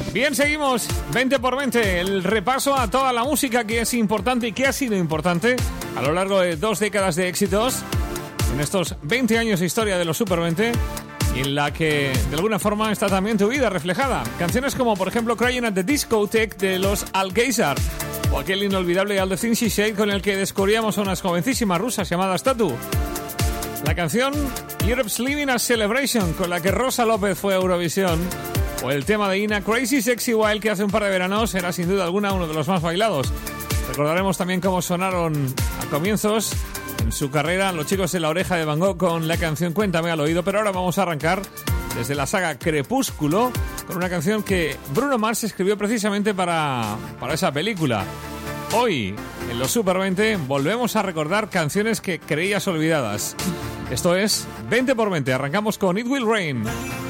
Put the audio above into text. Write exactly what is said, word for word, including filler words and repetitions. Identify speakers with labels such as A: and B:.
A: Bien, seguimos veinte por veinte, el repaso a toda la música que es importante y que ha sido importante a lo largo de dos décadas de éxitos en estos veinte años de historia de los Super veinte, y en la que de alguna forma está también tu vida reflejada. Canciones como por ejemplo Crying at the Discotheque de los Alcázar, o aquel inolvidable All the Things She Said con el que descubríamos a unas jovencísimas rusas llamadas Tatu. La canción Europe's Living a Celebration con la que Rosa López fue a Eurovisión, o el tema de Ina Crazy Sexy Wild, que hace un par de veranos era sin duda alguna uno de los más bailados. Recordaremos también cómo sonaron a comienzos en su carrera los chicos de La Oreja de Van Gogh con la canción Cuéntame al oído, pero ahora vamos a arrancar desde la saga Crepúsculo con una canción que Bruno Mars escribió precisamente para, para esa película. Hoy, en los Super veinte, volvemos a recordar canciones que creías olvidadas. Esto es veinte por veinte, arrancamos con It Will Rain.